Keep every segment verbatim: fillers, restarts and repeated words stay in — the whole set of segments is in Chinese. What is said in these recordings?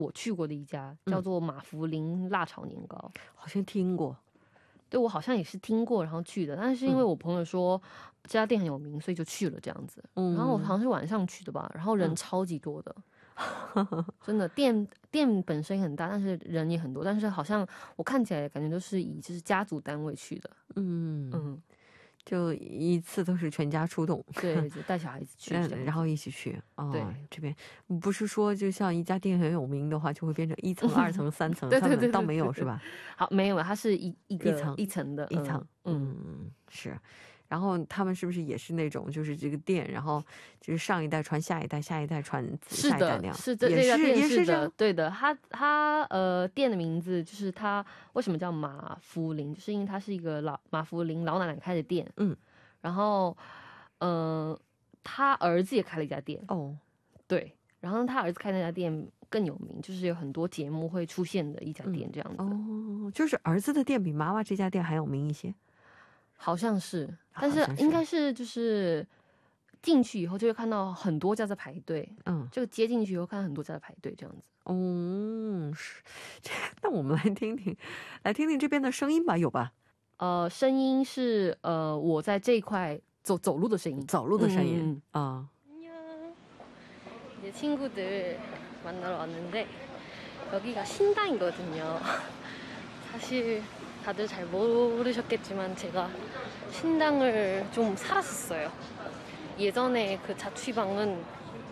我去过的一家，叫做马福林辣炒年糕， 好像听过。 对，我好像也是听过然后去的，但是因为我朋友说这家店很有名，所以就去了这样子。然后我好像是晚上去的吧，然后人超级多的，真的店店本身很大，但是人也很多，但是好像我看起来感觉都是以就是家族单位去的。嗯嗯， 就一次都是全家出动， 对，就带小孩子去， 然后一起去。对，这边不是说就像一家店很有名的话就会变成一层二层三层，倒没有是吧？好，没有，它是一一个一层的一层。嗯，是。然后他们是不是也是那种就是这个店，然后就是上一代传下一代，下一代传下一代那样？是的，是这家店是的，对的。他他呃店的名字就是他为什么叫马福林，就是因为他是一个老马福林老奶奶开的店。嗯，然后呃他儿子也开了一家店。哦，对，然后他儿子开那家店更有名，就是有很多节目会出现的一家店这样子。哦，就是儿子的店比妈妈这家店还有名一些。好像是，但是应该是就是进去以后就会看到很多家在排队。嗯，这个接进去以后看到很多家在排队这样子。哦，是。那我们来听听来听听这边的声音吧，有吧？呃声音是呃我在这一块走走路的声音，走路的声音啊。이제 친구들 만나러 왔는데 여기가 신당이거든요. 사실 다들 잘 모르셨겠지만 제가 신당을 좀 살았었어요. 예전에 그 자취방은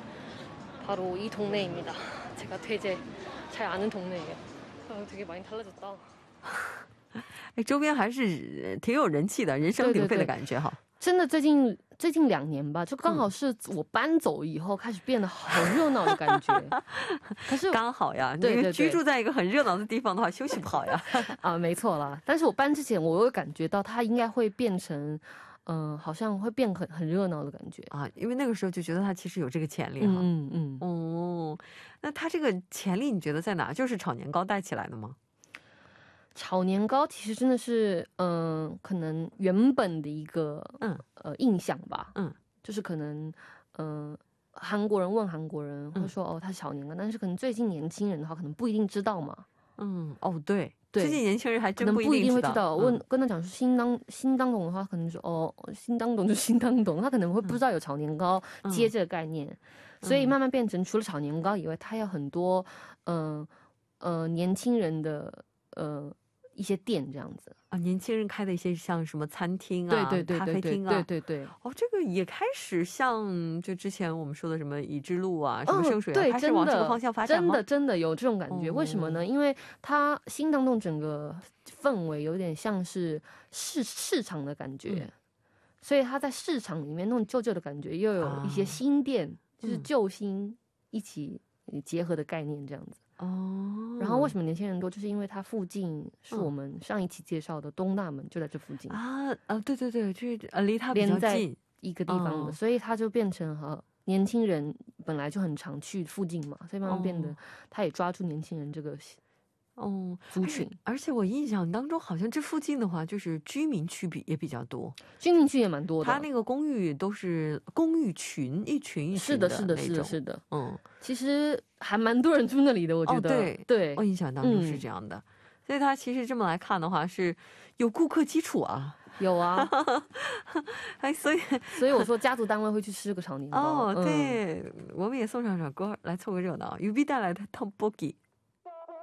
바로 이 동네입니다. 제가 되게 잘 아는 동네예요. 아, 되게 많이 달라졌다. 周边还是挺有人气的，人声鼎沸的感觉哈。真的最近最近两年吧，就刚好是我搬走以后开始变得很热闹的感觉。可是刚好呀，你居住在一个很热闹的地方的话，休息不好呀。啊，没错啦。但是我搬之前，我有感觉到它应该会变成，嗯、呃，好像会变很很热闹的感觉啊。因为那个时候就觉得它其实有这个潜力哈。嗯嗯。哦，那它这个潜力你觉得在哪？就是炒年糕带起来的吗？炒年糕其实真的是嗯、呃可能原本的一个嗯呃印象吧。嗯，就是可能嗯、呃、韩国人问韩国人会说、嗯、哦它是炒年糕，但是可能最近年轻人的话可能不一定知道嘛。嗯，哦对对，最近年轻人还真不一定会知道。问跟他讲是新当新当董的话，可能说哦新当董就新当董，他可能会不知道有炒年糕接这个概念、嗯、所以慢慢变成除了炒年糕以外，它有很多嗯 呃, 呃年轻人的呃一些店这样子啊，年轻人开的一些像什么餐厅啊，对对对咖啡厅啊，对对对。哦，这个也开始像就之前我们说的什么已知路啊，什么圣水啊，开始往这个方向发展吗？真的真的有这种感觉。为什么呢？因为它新当洞整个氛围有点像是市市场的感觉，所以它在市场里面那种旧旧的感觉，又有一些新店，就是旧新一起结合的概念这样子。哦，然后为什么年轻人多？就是因为它附近是我们上一期介绍的东大门，就在这附近啊。呃，对对对，就是呃离它比较近一个地方的，所以它就变成和年轻人本来就很常去附近嘛，所以慢慢变得它也抓住年轻人这个哦族群。而且我印象当中好像这附近的话就是居民区比也比较多，居民区也蛮多的，它那个公寓都是公寓群一群一群的那种。是的是的是的是的。嗯，其实还蛮多人住那里的，我觉得。哦，对对，我印象当中是这样的、嗯、所以它其实这么来看的话是有顾客基础啊。有啊哎，所以所以我说家族单位会去吃个炒年糕。哦，对、嗯、我们也送上首歌来凑个热闹，유비带来的떡볶이